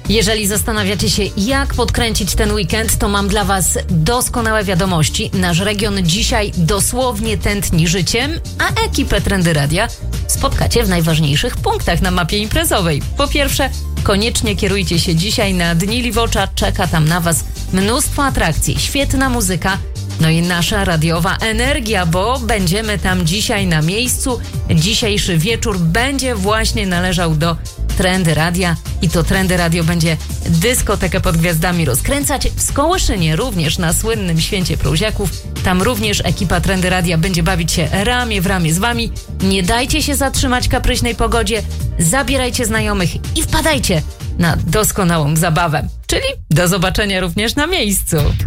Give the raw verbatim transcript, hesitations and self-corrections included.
Jeżeli zastanawiacie się, jak podkręcić ten weekend, to mam dla Was doskonałe wiadomości. Nasz region dzisiaj dosłownie tętni życiem, a ekipę Trendy Radia spotkacie w najważniejszych punktach na mapie imprezowej. Po pierwsze, koniecznie kierujcie się dzisiaj na Dni Liwocza. Czeka tam na Was mnóstwo atrakcji, świetna muzyka, no i nasza radiowa energia, bo będziemy tam dzisiaj na miejscu. Dzisiejszy wieczór będzie właśnie należał do Trendy Radia i to Trendy Radio będzie dyskotekę pod gwiazdami rozkręcać. W Skołyszynie również na słynnym Święcie Próziaków. Tam również ekipa Trendy Radia będzie bawić się ramię w ramię z Wami. Nie dajcie się zatrzymać kapryśnej pogodzie, zabierajcie znajomych i wpadajcie na doskonałą zabawę. Czyli do zobaczenia również na miejscu.